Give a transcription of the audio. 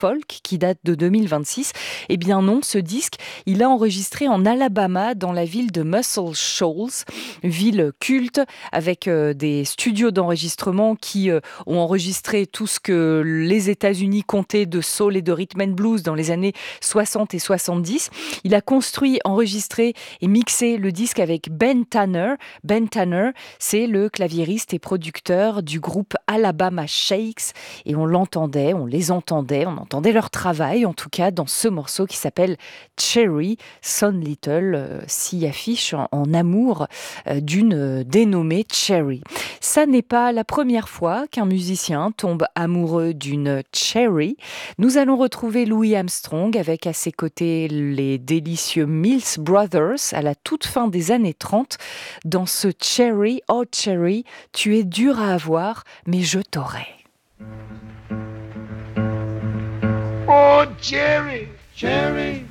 folk qui date de 2026. Eh bien non, ce disque, il a enregistré en Alabama, dans la ville de Muscle Shoals, ville culte avec des studios d'enregistrement qui ont enregistré tout ce que les États-Unis comptaient de soul et de rhythm and blues dans les années 60 et 70. Il a construit, enregistré et mixé le disque avec Ben Tanner. Ben Tanner, c'est le claviériste et producteur du groupe Alabama Shakes. Et on l'entendait, on les entendait, on entendait leur travail, en tout cas dans ce morceau qui s'appelle Cherry. Son Little s'y affiche en amour d'une dénommée Cherry. Ça n'est pas la première fois qu'un musicien tombe amoureux d'une Cherry. Nous allons retrouver Louis Armstrong avec à ses côtés les délicieux Mills Brothers à la toute fin des années 30 dans ce Cherry, oh Cherry, tu es dur à avoir, mais je t'aurai. Oh, Cherry, Cherry,